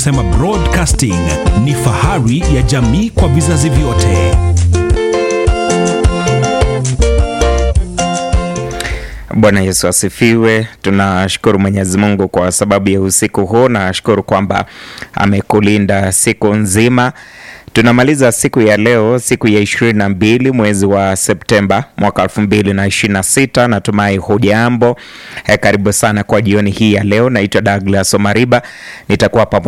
Tunasema broadcasting ni fahari ya jamii kwa vizazi vyote. Bwana Yesu asifiwe. Tunashukuru Mwenyezi Mungu kwa sababu ya usiku huu, na nashukuru kwamba amekulinda siku nzima. Tunamaliza siku ya leo, siku ya 22 mwezi wa Septemba mwaka 2026. Natumai hujambo. Karibu sana kwa jioni hii ya leo. Naitwa Douglas Omariba. Nitakuwa pamoja